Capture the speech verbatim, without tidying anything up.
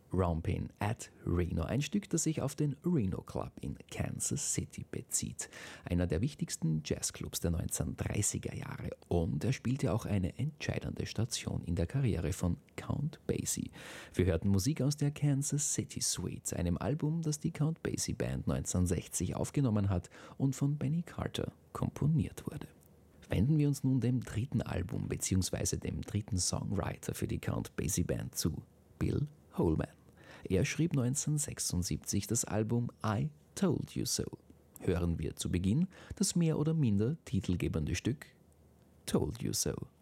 Rompin' at Reno, ein Stück, das sich auf den Reno Club in Kansas City bezieht. Einer der wichtigsten Jazzclubs der neunzehnhundertdreißiger Jahre. Und er spielte auch eine entscheidende Station in der Karriere von Count Basie. Wir hörten Musik aus der Kansas City Suite, einem Album, das die Count Basie Band neunzehnhundertsechzig aufgenommen hat und von Benny Carter komponiert wurde. Wenden wir uns nun dem dritten Album bzw. dem dritten Songwriter für die Count Basie Band zu, Bill Holman. Er schrieb neunzehnhundertsechsundsiebzig das Album I Told You So. Hören wir zu Beginn das mehr oder minder titelgebende Stück Told You So.